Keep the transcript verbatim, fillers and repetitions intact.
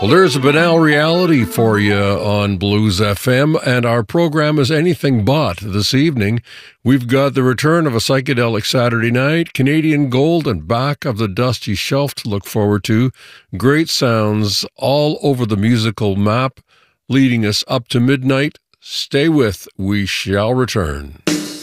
Well, there's a banal reality for you on Blues F M, and our program is anything but. This evening, we've got the return of a psychedelic Saturday night, Canadian Gold, and Back of the Dusty Shelf to look forward to. Great sounds all over the musical map, leading us up to midnight. Stay with, we shall return.